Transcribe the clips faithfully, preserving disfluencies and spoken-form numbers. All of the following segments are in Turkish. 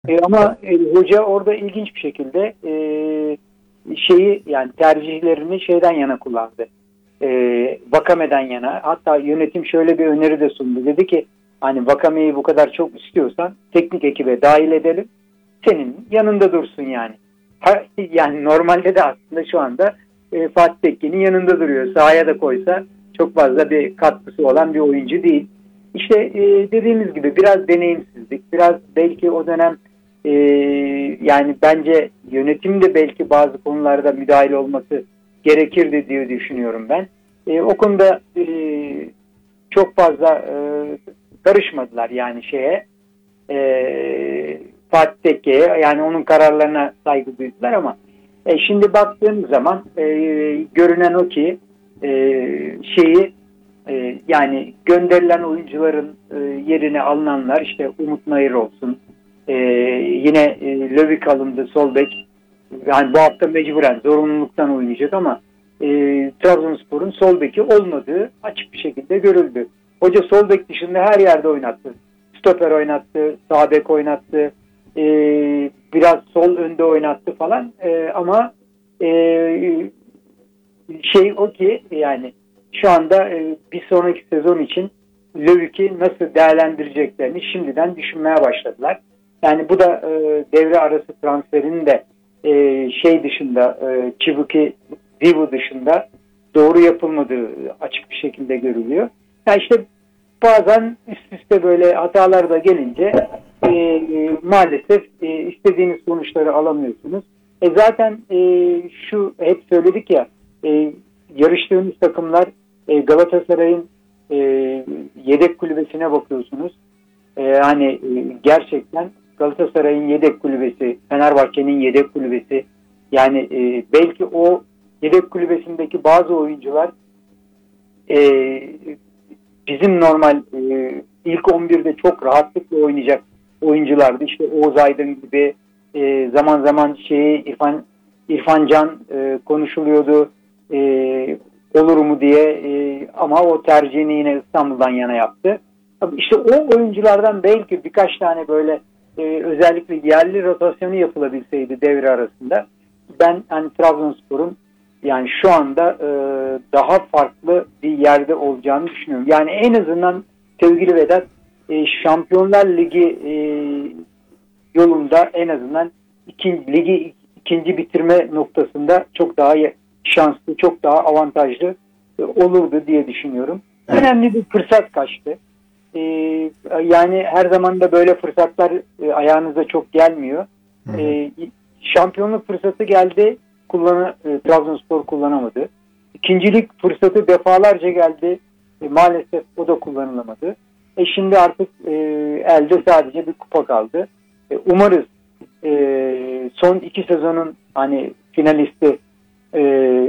E, ama e, hoca orada ilginç bir şekilde e, şeyi yani tercihlerini şeyden yana kullandı. E, Vakame'den yana. Hatta yönetim şöyle bir öneri de sundu. Dedi ki hani Vakame'yi bu kadar çok istiyorsan teknik ekibe dahil edelim. Senin yanında dursun yani. Ha, yani normalde de aslında şu anda e, Fatih Tekke'nin yanında duruyor. Sahaya da koysa çok fazla bir katkısı olan bir oyuncu değil. İşte e, dediğimiz gibi biraz deneyimsizlik, biraz belki o dönem e, yani bence yönetim de belki bazı konularda müdahil olması gerekirdi diye düşünüyorum ben. E, o konuda e, çok fazla e, karışmadılar yani şeye e, Fatih Tekke'ye, yani onun kararlarına saygı duydular ama e, şimdi baktığımız zaman e, görünen o ki e, şeyi e, yani gönderilen oyuncuların e, yerine alınanlar işte Umut Nayır olsun, e, yine e, Lövik alındı sol bek, yani bu hafta mecburen zorunluluktan oynayacak ama e, Trabzonspor'un sol beki olmadığı açık bir şekilde görüldü. Hoca sol bek dışında her yerde oynattı. Stoper oynattı, sağ bek oynattı, e, biraz sol önde oynattı falan e, ama e, şey o ki yani şu anda e, bir sonraki sezon için Löwik'i nasıl değerlendireceklerini şimdiden düşünmeye başladılar. Yani bu da e, devre arası transferinin de e, şey dışında e, Chibuki Divu dışında doğru yapılmadığı açık bir şekilde görülüyor. Yani işte bazen üst üste böyle hatalar da gelince e, e, maalesef e, istediğiniz sonuçları alamıyorsunuz. E zaten e, şu hep söyledik ya e, yarıştığımız takımlar e, Galatasaray'ın e, yedek kulübesine bakıyorsunuz. E, hani e, gerçekten Galatasaray'ın yedek kulübesi, Fenerbahçe'nin yedek kulübesi, yani e, belki o yedek kulübesindeki bazı oyuncular e, bizim normal e, ilk on birde çok rahatlıkla oynayacak oyunculardı. İşte Oğuz Aydın gibi e, zaman zaman şeyi İrfan İrfan Can e, konuşuluyordu. E, olur mu diye e, ama o tercihini yine İstanbul'dan yana yaptı. İşte o oyunculardan belki birkaç tane böyle e, özellikle yerli rotasyonu yapılabilseydi devre arasında ben hani Trabzonspor'un yani şu anda e, daha farklı bir yerde olacağını düşünüyorum. Yani en azından sevgili Vedat e, Şampiyonlar Ligi e, yolunda en azından ikinci, ligi ikinci bitirme noktasında çok daha şanslı, çok daha avantajlı e, olurdu diye düşünüyorum. Önemli bir fırsat kaçtı. E, yani her zaman da böyle fırsatlar e, ayağınıza çok gelmiyor. E, şampiyonluk fırsatı geldi. Kullanı, e, Trabzonspor kullanamadı. İkincilik fırsatı defalarca geldi. E, maalesef o da kullanılamadı. E şimdi artık e, elde sadece bir kupa kaldı. E, umarız e, son iki sezonun hani finalisti e,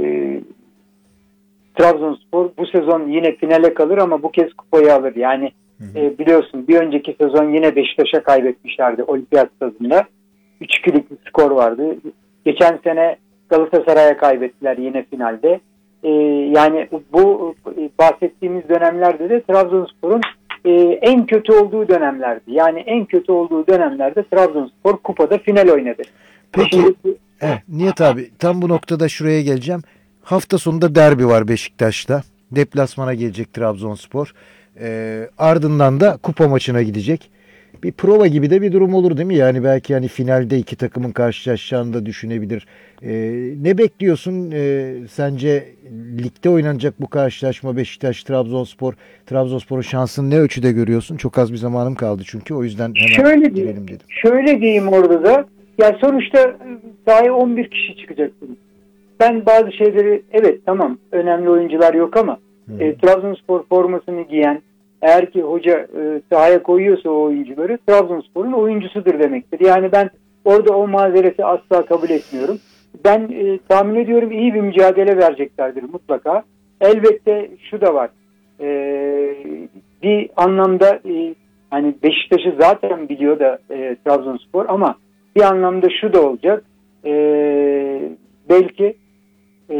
Trabzonspor bu sezon yine finale kalır ama bu kez kupayı alır. Yani e, biliyorsun bir önceki sezon yine Beşiktaş'a kaybetmişlerdi Olimpiyat stadında. üç ikilik bir skor vardı. Geçen sene Galatasaray'a kaybettiler yine finalde. Ee, yani bu bahsettiğimiz dönemlerde de Trabzonspor'un e, en kötü olduğu dönemlerdi. Yani en kötü olduğu dönemlerde Trabzonspor kupada final oynadı. Peki, Şimdi, evet, Nihat abi tam bu noktada şuraya geleceğim. Hafta sonunda derbi var Beşiktaş'ta. Deplasmana gelecek Trabzonspor. Ee, ardından da kupa maçına gidecek. Bir prova gibi de bir durum olur değil mi? Yani belki hani finalde iki takımın karşılaşacağını da düşünebilir. Ee, ne bekliyorsun? Ee, sence ligde oynanacak bu karşılaşma Beşiktaş-Trabzonspor, Trabzonspor'un şansını ne ölçüde görüyorsun? Çok az bir zamanım kaldı çünkü o yüzden hemen şöyle girelim dedim. Şöyle diyeyim orada da. Ya sonuçta sahaya on bir kişi çıkacaksınız. Ben bazı şeyleri evet tamam önemli oyuncular yok ama e, Trabzonspor formasını giyen eğer ki hoca e, sahaya koyuyorsa o oyuncuları Trabzonspor'un oyuncusudur demektir. Yani ben orada o mazereti asla kabul etmiyorum. Ben e, tahmin ediyorum iyi bir mücadele vereceklerdir mutlaka. Elbette şu da var. E, bir anlamda e, hani Beşiktaş'ı zaten biliyor da e, Trabzonspor ama bir anlamda şu da olacak. E, belki e,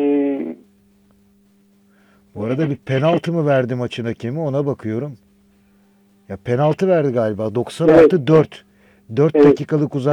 Bu arada bir penaltı mı verdi maçın hakemi ona bakıyorum. Ya penaltı verdi galiba. doksan evet. artı dört. dört Evet. dakikalık uzatma